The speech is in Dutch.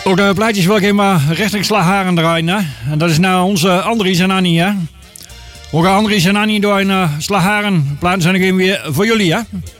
Ook de plaatjes wil ik even richting Slagharen draaien. Hè? En dat is nou onze Andries en Annie. Hè? We gaan Andries en Annie door in Slagharen. Plaatsen zijn nog even weer voor jullie. Hè?